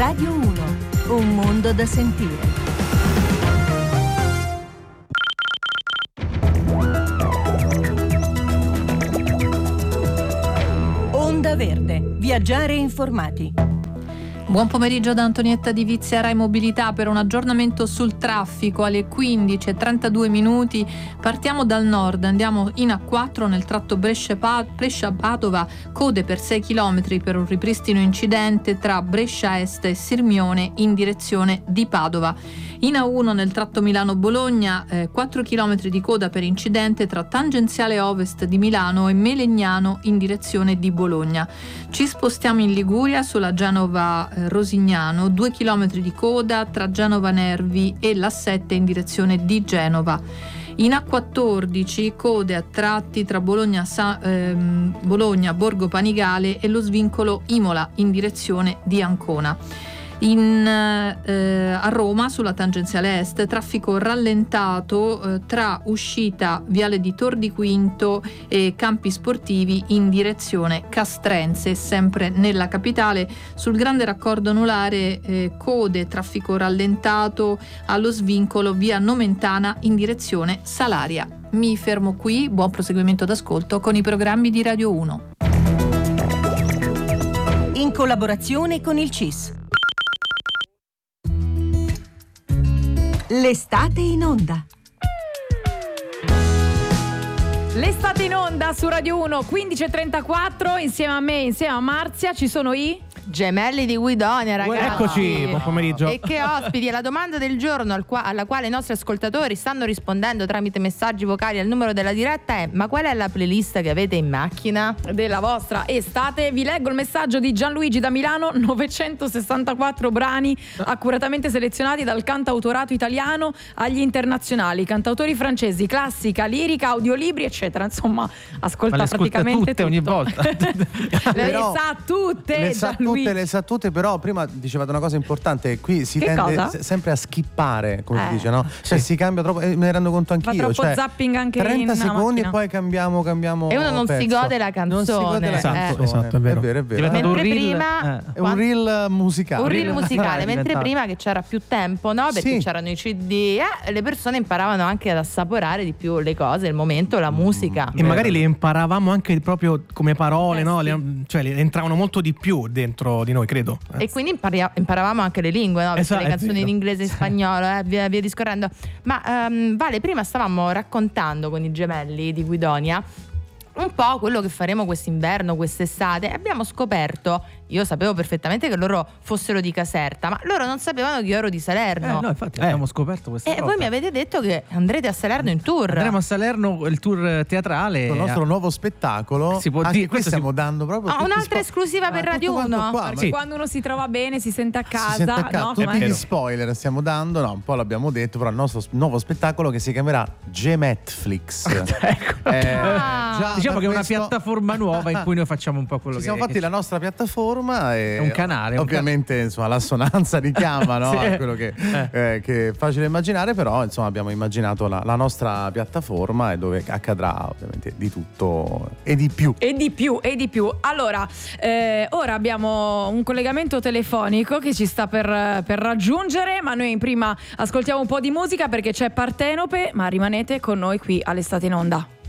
Radio 1, un mondo da sentire. Onda Verde, viaggiare informati. Buon pomeriggio da Antonietta Di Vizia, Rai Mobilità, per un aggiornamento sul traffico alle 15:32. Partiamo dal nord, andiamo in A4 nel tratto Brescia-Padova, code per 6 km per un ripristino incidente tra Brescia Est e Sirmione in direzione di Padova. In A1 nel tratto Milano-Bologna, 4 km di coda per incidente tra tangenziale ovest di Milano e Melegnano in direzione di Bologna. Ci spostiamo in Liguria sulla Genova-Rosignano, 2 km di coda tra Genova Nervi e l'A7 in direzione di Genova. In A14 code a tratti tra Bologna, Borgo Panigale e lo svincolo Imola in direzione di Ancona. A Roma sulla tangenziale est traffico rallentato tra uscita Viale di Tor di Quinto e Campi Sportivi in direzione Castrense, sempre nella capitale. Sul grande raccordo anulare code, traffico rallentato allo svincolo via Nomentana in direzione Salaria. Mi fermo qui, buon proseguimento d'ascolto con i programmi di Radio 1. In collaborazione con il CIS. L'estate in onda. L'estate in onda su Radio 1, 15:34, insieme a me, insieme a Marzia, ci sono i Gemelli di Guidonia, ragazzi. Eccoci, buon pomeriggio. E che ospiti, è la domanda del giorno alla quale i nostri ascoltatori stanno rispondendo tramite messaggi vocali al numero della diretta è: ma qual è la playlist che avete in macchina? Della vostra estate. Vi leggo il messaggio di Gianluigi da Milano: 964 brani accuratamente selezionati dal cantautorato italiano agli internazionali, cantautori francesi, classica, lirica, audiolibri, eccetera. Insomma, ascolta praticamente tutte tutto. ogni volta. Le sa tutte, Le sa tutte, però prima dicevate una cosa importante: qui si tende sempre a skippare, come si dice, no? Cioè si cambia troppo, me ne rendo conto anch'io. Fa troppo cioè, zapping anche 30 in secondi macchina. e poi cambiamo. E uno non si gode la canzone. Non si gode la canzone. Esatto, è vero. Mentre un reel, prima è un reel musicale. Un reel musicale, mentre prima che c'era più tempo, no? Perché c'erano i CD, le persone imparavano anche ad assaporare di più le cose, il momento, la musica. E magari le imparavamo anche proprio come parole, no? Cioè le entravano molto di più dentro di noi, credo. E quindi imparavamo anche le lingue, no? Perché le canzoni in inglese e in spagnolo, via discorrendo. Ma Vale, prima stavamo raccontando con i Gemelli di Guidonia un po' quello che faremo quest'inverno, quest'estate. Abbiamo scoperto, io sapevo perfettamente che loro fossero di Caserta, ma loro non sapevano che io ero di Salerno. No, infatti abbiamo scoperto questa cosa. E voi mi avete detto che andrete a Salerno in tour. Andremo a Salerno, il tour teatrale. Il nostro nuovo spettacolo. Si può dire, questo stiamo dando proprio un'altra esclusiva per Radio 1. Perché quando uno si trova bene, si sente a casa, no? Tutti gli spoiler stiamo dando, no, un po' l'abbiamo detto, però il nostro nuovo spettacolo che si chiamerà Gemetflix. Diciamo che è una piattaforma nuova in cui noi facciamo un po' quello che siamo fatti la nostra piattaforma e è un canale. Ovviamente insomma l'assonanza richiama, no? A quello che è facile immaginare, però insomma abbiamo immaginato la nostra piattaforma e dove accadrà ovviamente di tutto e di più. E di più. Allora, ora abbiamo un collegamento telefonico che ci sta per raggiungere, ma noi prima ascoltiamo un po' di musica perché c'è Partenope, ma rimanete con noi qui all'Estate in Onda.